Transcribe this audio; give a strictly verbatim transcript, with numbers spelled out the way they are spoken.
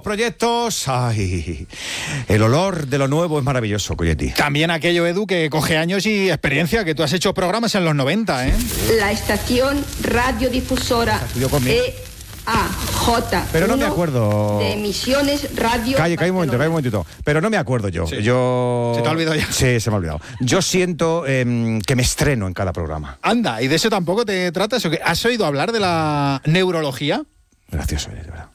proyectos. Ay, el olor de lo nuevo es maravilloso, Coyetti. También aquello, Edu, que coge años y experiencia, que tú has hecho programas en los noventa, ¿eh? La estación radiodifusora E A J Pero no me acuerdo. de emisiones radio. Calle, calle un momento, calle un momentito. Pero no me acuerdo yo. Sí. Yo... ¿Se te ha olvidado ya? Sí, se me ha olvidado. Yo siento eh, que me estreno en cada programa. Anda, ¿y de eso tampoco te tratas? ¿O qué? ¿Has oído hablar de la neurología? Gracioso, de verdad.